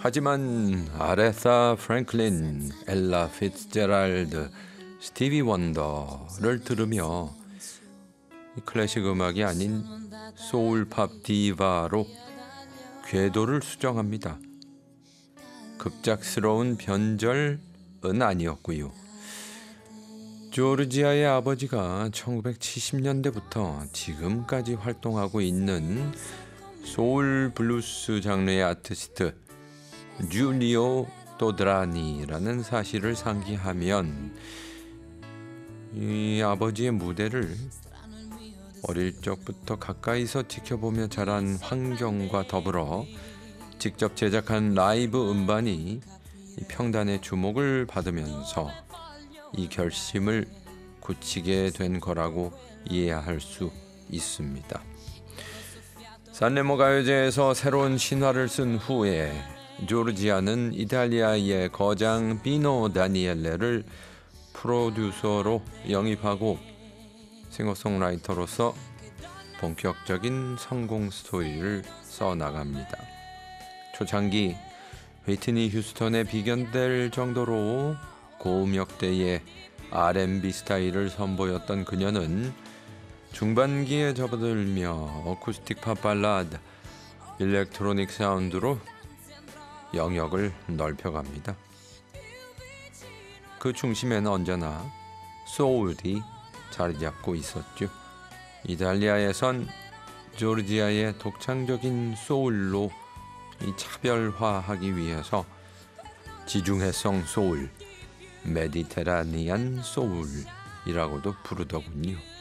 하지만 아레사 프랭클린, 엘라 피츠제랄드, 스티비 원더를 들으며 클래식 음악이 아닌 소울팝 디바로 궤도를 수정합니다. 급작스러운 변절은 아니었고요. 조르지아의 아버지가 1970년대부터 지금까지 활동하고 있는 소울 블루스 장르의 아티스트 줄리오 또드라니라는 사실을 상기하면 이 아버지의 무대를 어릴 적부터 가까이서 지켜보며 자란 환경과 더불어 직접 제작한 라이브 음반이 평단의 주목을 받으면서 이 결심을 굳히게 된 거라고 이해할 수 있습니다. 산레모 가요제에서 새로운 신화를 쓴 후에 조르지아는 이탈리아의 거장 비노 다니엘레를 프로듀서로 영입하고 싱어송라이터로서 본격적인 성공 스토리를 써나갑니다. 초창기 휘트니 휴스턴에 비견될 정도로 고음역대의 R&B 스타일을 선보였던 그녀는 중반기에 접어들며 어쿠스틱 팝 발라드, 일렉트로닉 사운드로 영역을 넓혀갑니다. 그 중심에는 언제나 소울이 자리 잡고 있었죠. 이탈리아에선 조르지아의 독창적인 소울로 차별화하기 위해서 지중해성 소울, 메디테라니안 소울이라고도 부르더군요.